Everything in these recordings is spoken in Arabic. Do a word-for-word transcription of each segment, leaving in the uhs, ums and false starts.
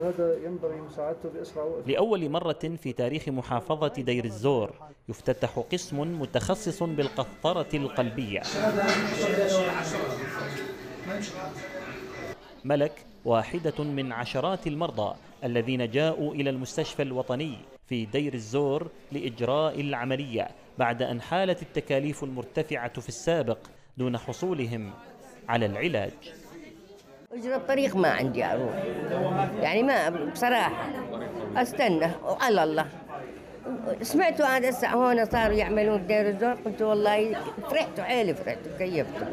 هذا ينبغي مساعدته بأسرع وقت. لأول مرة في تاريخ محافظة دير الزور يفتتح قسم متخصص بالقسطرة القلبية. ملك واحدة من عشرات المرضى الذين جاءوا إلى المستشفى الوطني في دير الزور لإجراء العملية بعد أن حالت التكاليف المرتفعة في السابق دون حصولهم على العلاج. اجرى الطريق ما عندي اروح، يعني ما بصراحه استنى وعلى الله. سمعتوا هذا الساعه هون صاروا يعملون دير الزور، قلت والله فرحت حيلي فرحت كيفت.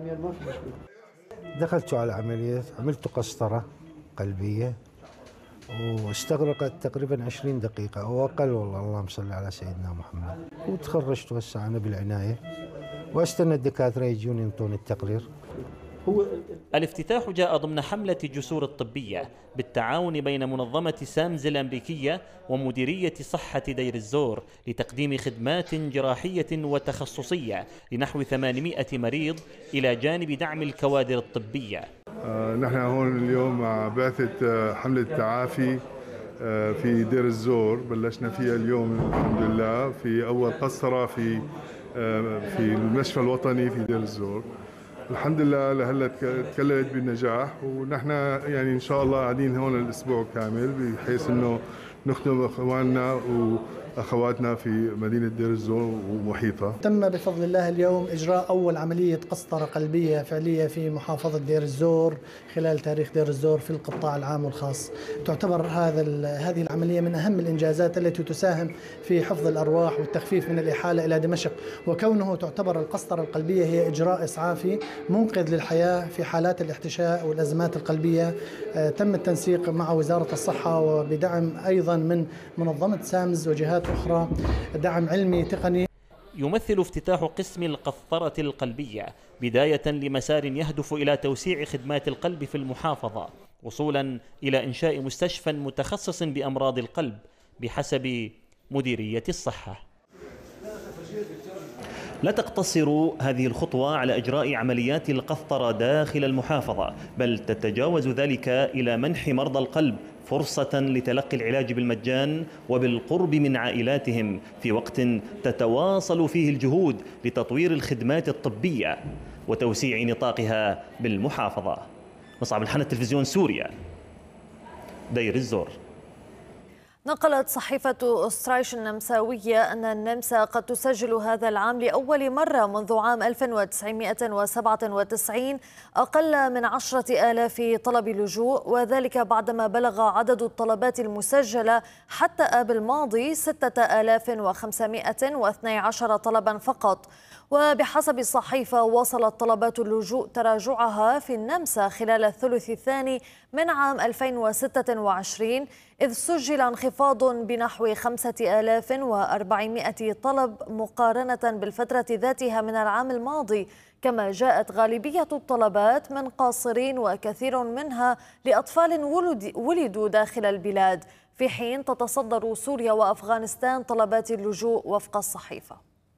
دخلت على عمليه، عملت قسطره قلبيه واستغرقت تقريبا عشرين دقيقه او اقل، والله اللهم صل على سيدنا محمد. وتخرجت هسه انا بالعنايه واستنى الدكاتره يجون ينطون التقرير. الافتتاح جاء ضمن حملة جسور الطبية بالتعاون بين منظمة سامز الأمريكية ومديرية صحة دير الزور لتقديم خدمات جراحية وتخصصية لنحو ثمانمائة مريض إلى جانب دعم الكوادر الطبية. آه نحن هون اليوم مع بعثة آه حملة تعافي آه في دير الزور، بلشنا فيها اليوم الحمد لله في أول قسطرة في آه في المشفى الوطني في دير الزور. الحمد لله لهلا تكللت بالنجاح، ونحن يعني ان شاء الله قاعدين هون الاسبوع كامل بحيث انه نخدم اخواننا واخواتنا في مدينه دير الزور ومحيطها. تم بفضل الله اليوم اجراء اول عمليه قسطره قلبيه فعليه في محافظه دير الزور خلال تاريخ دير الزور في القطاع العام والخاص. تعتبر هذا هذه العمليه من اهم الانجازات التي تساهم في حفظ الارواح والتخفيف من الاحاله الى دمشق، وكونه تعتبر القسطره القلبيه هي اجراء اسعافي منقذ للحياه في حالات الاحتشاء والازمات القلبيه. تم التنسيق مع وزاره الصحه وبدعم ايضا من منظمه سامز وجهات أخرى، دعم علمي تقني. يمثل افتتاح قسم القسطرة القلبية بداية لمسار يهدف إلى توسيع خدمات القلب في المحافظة وصولا إلى إنشاء مستشفى متخصص بأمراض القلب بحسب مديرية الصحة. لا تقتصر هذه الخطوة على إجراء عمليات القسطرة داخل المحافظة، بل تتجاوز ذلك إلى منح مرضى القلب فرصة لتلقي العلاج بالمجان وبالقرب من عائلاتهم في وقت تتواصل فيه الجهود لتطوير الخدمات الطبية وتوسيع نطاقها بالمحافظة. مصعب الحنة، تلفزيون سوريا، دير الزور. نقلت صحيفة أسترايش النمساوية أن النمسا قد تسجل هذا العام لأول مرة منذ عام ألف وتسعمائة وسبعة وتسعين أقل من عشرة آلاف طلب لجوء، وذلك بعدما بلغ عدد الطلبات المسجلة حتى آب الماضي ستة آلاف وخمسمائة واثني عشر طلبا فقط. وبحسب الصحيفة وصلت طلبات اللجوء تراجعها في النمسا خلال الثلث الثاني من عام ألفين وستة وعشرين، إذ سجل انخفاض بنحو خمسة آلاف وأربعمائة طلب مقارنة بالفترة ذاتها من العام الماضي، كما جاءت غالبية الطلبات من قاصرين وكثير منها لأطفال ولدوا داخل البلاد، في حين تتصدر سوريا وأفغانستان طلبات اللجوء وفق الصحيفة.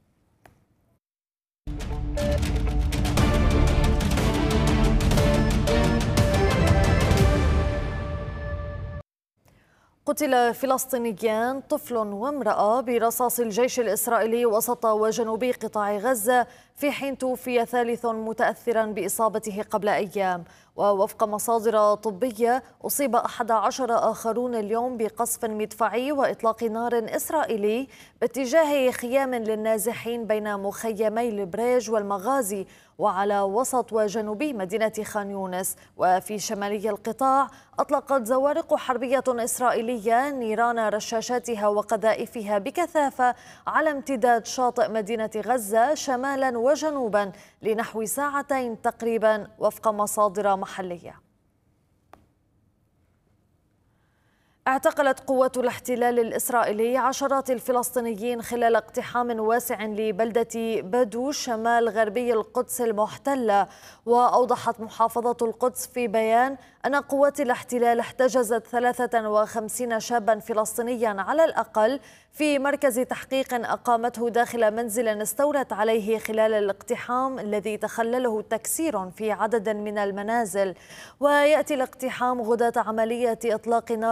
قتل فلسطينيان طفل وامرأة برصاص الجيش الإسرائيلي وسط وجنوبي قطاع غزة، في حين توفي ثالث متأثرا بإصابته قبل أيام. ووفق مصادر طبية أصيب أحد عشر آخرون اليوم بقصف مدفعي وإطلاق نار إسرائيلي باتجاه خيام للنازحين بين مخيمي البريج والمغازي وعلى وسط وجنوبي مدينة خان يونس. وفي شمالي القطاع أطلقت زوارق حربية إسرائيلية نيران رشاشاتها وقذائفها بكثافة على امتداد شاطئ مدينة غزة شمالا وجنوبا لنحو ساعتين تقريبا وفق مصادر محلية. اعتقلت قوات الاحتلال الإسرائيلي عشرات الفلسطينيين خلال اقتحام واسع لبلدة بدو شمال غربي القدس المحتلة. وأوضحت محافظة القدس في بيان أن قوات الاحتلال احتجزت ثلاثة وخمسين شابا فلسطينيا على الأقل في مركز تحقيق أقامته داخل منزل استولت عليه خلال الاقتحام الذي تخلله تكسير في عدد من المنازل. ويأتي الاقتحام غداة عملية إطلاق نار